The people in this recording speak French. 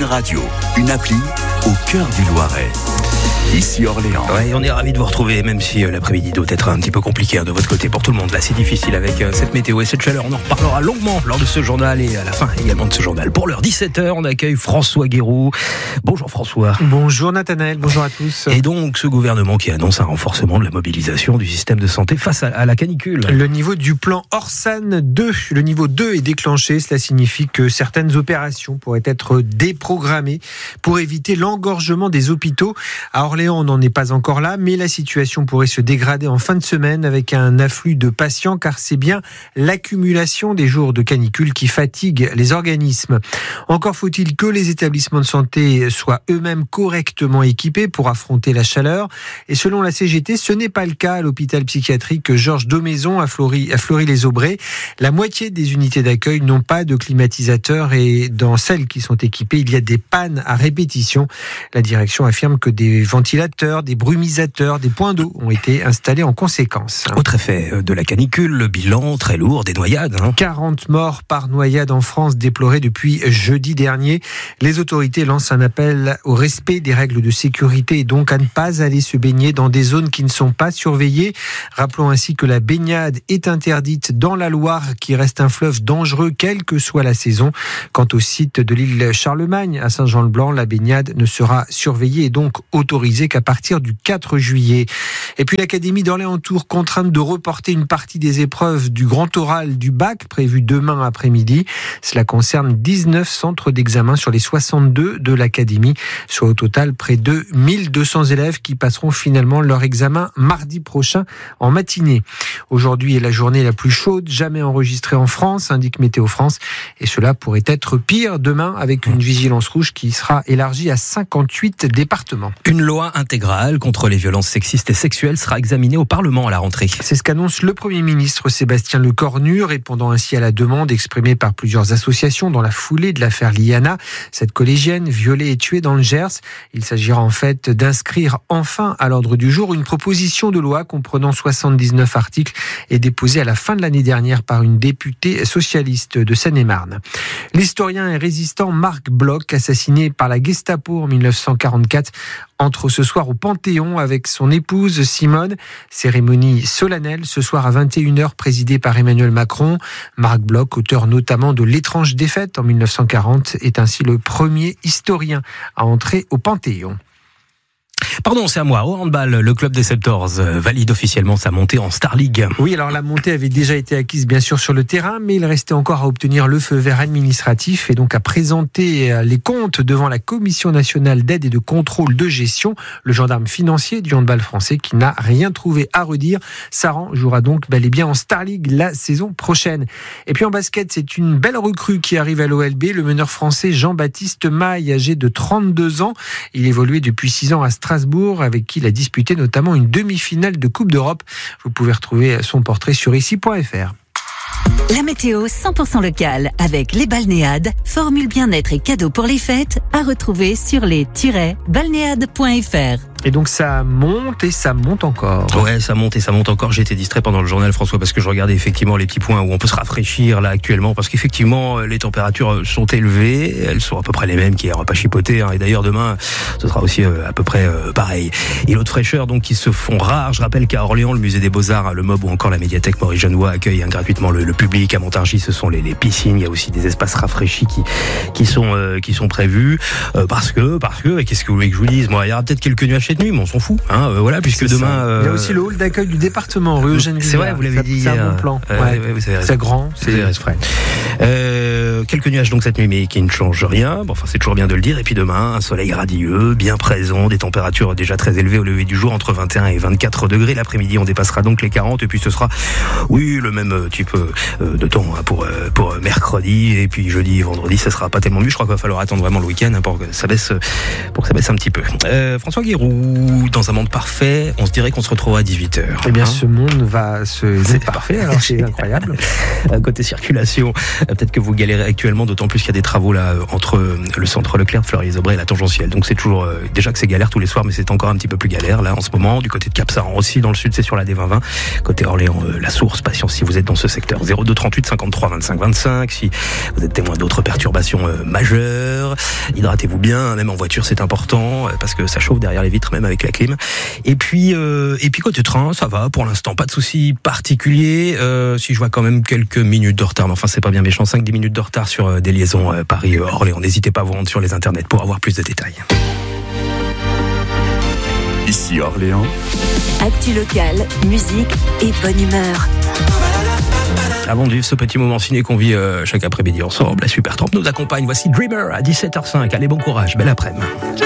Radio, une appli au cœur du Loiret. Ici Orléans. Ouais, on est ravis de vous retrouver, même si l'après-midi doit être un petit peu compliqué de votre côté pour tout le monde. Là, c'est difficile avec cette météo et cette chaleur. On en reparlera longuement lors de ce journal et à la fin également de ce journal. Pour l'heure 17h, on accueille François Guéroux. Bonjour François. Bonjour Nathanaël, bonjour à tous. Et donc, ce gouvernement qui annonce un renforcement de la mobilisation du système de santé face à la canicule. Le niveau du plan Orsan 2, le niveau 2 est déclenché. Cela signifie que certaines opérations pourraient être déprogrammées pour éviter l'engorgement des hôpitaux. À Orléans, on n'en est pas encore là, mais la situation pourrait se dégrader en fin de semaine avec un afflux de patients, car c'est bien l'accumulation des jours de canicule qui fatigue les organismes. Encore faut-il que les établissements de santé soient eux-mêmes correctement équipés pour affronter la chaleur. Et selon la CGT, ce n'est pas le cas à l'hôpital psychiatrique Georges Daumaison à Fleury-les-Aubrais. La moitié des unités d'accueil n'ont pas de climatisateurs et dans celles qui sont équipées, il y a des pannes à répétition. La direction affirme que des ventilateurs, des brumisateurs, des points d'eau ont été installés en conséquence. Autre effet de la canicule, le bilan très lourd des noyades. 40 morts par noyade en France déplorés depuis jeudi dernier. Les autorités lancent un appel au respect des règles de sécurité et donc à ne pas aller se baigner dans des zones qui ne sont pas surveillées. Rappelons ainsi que la baignade est interdite dans la Loire, qui reste un fleuve dangereux quelle que soit la saison. Quant au site de l'île Charlemagne à Saint-Jean-le-Blanc, la baignade ne sera surveillée et donc autorisée qu'à partir du 4 juillet. Et puis l'Académie d'Orléans-Tours contrainte de reporter une partie des épreuves du grand oral du bac prévu demain après-midi. Cela concerne 19 centres d'examen sur les 62 de l'Académie, soit au total près de 1200 élèves qui passeront finalement leur examen mardi prochain en matinée. Aujourd'hui est la journée la plus chaude jamais enregistrée en France, indique Météo France, et cela pourrait être pire demain avec une vigilance rouge qui sera élargie à 58 départements. Une loi intégrale contre les violences sexistes et sexuelles sera examinée au Parlement à la rentrée. C'est ce qu'annonce le Premier ministre Sébastien Lecornu, répondant ainsi à la demande exprimée par plusieurs associations dans la foulée de l'affaire Liana, cette collégienne violée et tuée dans le Gers. Il s'agira en fait d'inscrire enfin à l'ordre du jour une proposition de loi comprenant 79 articles et déposée à la fin de l'année dernière par une députée socialiste de Seine-et-Marne. L'historien et résistant Marc Bloch, assassiné par la Gestapo en 1944, entre ce soir au Panthéon avec son épouse Simone. Cérémonie solennelle ce soir à 21h présidée par Emmanuel Macron. Marc Bloch, auteur notamment de L'étrange défaite en 1940, est ainsi le premier historien à entrer au Panthéon. Pardon, c'est à moi. Au handball, le club des Septors valide officiellement sa montée en Star League. Oui, alors la montée avait déjà été acquise bien sûr sur le terrain, mais il restait encore à obtenir le feu vert administratif et donc à présenter les comptes devant la Commission nationale d'aide et de contrôle de gestion, le gendarme financier du handball français qui n'a rien trouvé à redire. Saran jouera donc bel et bien en Star League la saison prochaine. Et puis en basket, c'est une belle recrue qui arrive à l'OLB, le meneur français Jean-Baptiste Maille, âgé de 32 ans. Il évoluait depuis 6 ans à Strasbourg, avec qui il a disputé notamment une demi-finale de Coupe d'Europe. Vous pouvez retrouver son portrait sur ici.fr. La météo 100% locale avec les balnéades, formule bien-être et cadeaux pour les fêtes à retrouver sur les-balnéades.fr. Et donc ça monte et ça monte encore. Ouais, ça monte et ça monte encore. J'ai été distrait pendant le journal, François, parce que je regardais effectivement les petits points où on peut se rafraîchir là actuellement, parce qu'effectivement les températures sont élevées, elles sont à peu près les mêmes qu'hier, pas chipoter, et d'ailleurs demain ce sera aussi à peu près pareil. Et l'eau de fraîcheur donc qui se font rares. Je rappelle qu'à Orléans, le musée des Beaux-Arts, le MOB ou encore la médiathèque Maurice Genevoix accueillent gratuitement le public. À Montargis, ce sont les piscines. Il y a aussi des espaces rafraîchis qui sont prévus parce que qu'est-ce que vous voulez que je vous dise, moi, il y aura peut-être quelques nuages cette nuit, mais on s'en fout, voilà, puisque c'est demain. Il y a aussi le hall d'accueil du département, rue Eugène Villard. C'est vrai, vous l'avez dit. C'est un bon plan. C'est grand, c'est frais. Quelques nuages donc cette nuit, mais qui ne changent rien. Bon, enfin, c'est toujours bien de le dire. Et puis demain, un soleil radieux, bien présent, des températures déjà très élevées au lever du jour, entre 21 et 24 degrés. L'après-midi, on dépassera donc les 40. Et puis ce sera, le même type de temps pour mercredi. Et puis jeudi, vendredi, ça sera pas tellement mieux. Je crois qu'il va falloir attendre vraiment le week-end pour que ça baisse un petit peu. François Guéroux, dans un monde parfait, on se dirait qu'on se retrouvera à 18h. Eh bien, ce monde va se... C'est parfait, alors c'est incroyable. Côté circulation, peut-être que vous galérez actuellement, d'autant plus qu'il y a des travaux là entre le centre Leclerc de Fleury-les-Aubrais et la tangentielle. Donc c'est toujours déjà que c'est galère tous les soirs, mais c'est encore un petit peu plus galère là en ce moment. Du côté de Cap-Saran aussi, dans le sud, c'est sur la D2020. Côté Orléans, la Source, patience si vous êtes dans ce secteur. 02 38 53 25 25. Si vous êtes témoin d'autres perturbations majeures, hydratez-vous bien, même en voiture c'est important parce que ça chauffe derrière les vitres, même avec la clim. Et puis côté train, ça va pour l'instant, pas de soucis particuliers. Si je vois quand même quelques minutes de retard, mais enfin c'est pas bien méchant, 5-10 minutes de retard sur des liaisons Paris-Orléans. N'hésitez pas à vous rendre sur les internets pour avoir plus de détails. Ici Orléans. Actu locale, musique et bonne humeur. Avant de vivre ce petit moment ciné qu'on vit chaque après-midi ensemble, la Super 30 nous accompagne. Voici Dreamer à 17h05. Allez, bon courage, belle après-midi.